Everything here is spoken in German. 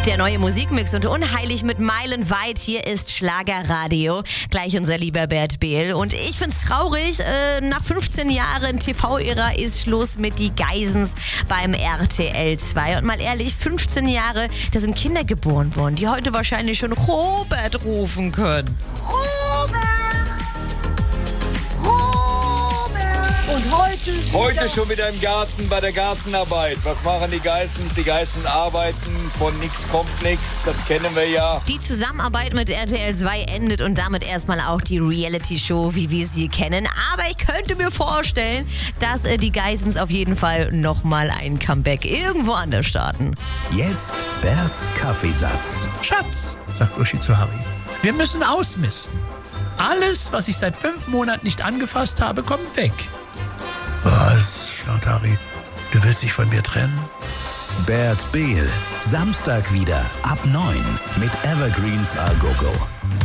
Der neue Musikmix und unheilig mit meilenweit. Hier ist Schlagerradio. Gleich unser lieber Bert Behl. Und ich find's traurig, nach 15 Jahren TV-Ära ist Schluss mit die Geisens beim RTL 2. Und mal ehrlich, 15 Jahre, da sind Kinder geboren worden, die heute wahrscheinlich schon Robert rufen können. Und heute schon wieder im Garten bei der Gartenarbeit. Was machen die Geissens? Die Geissens arbeiten, von nix kommt nix, das kennen wir ja. Die Zusammenarbeit mit RTL 2 endet und damit erstmal auch die Reality-Show, wie wir sie kennen. Aber ich könnte mir vorstellen, dass die Geissens auf jeden Fall nochmal ein Comeback irgendwo anders starten. Jetzt Berts Kaffeesatz. Schatz, sagt Uschi zu Harry, wir müssen ausmisten. Alles, was ich seit 5 Monaten nicht angefasst habe, kommt weg. Was, schnaubt Harry, du willst dich von mir trennen? Bert Behl, Samstag wieder ab 9 mit Evergreens A Go Go.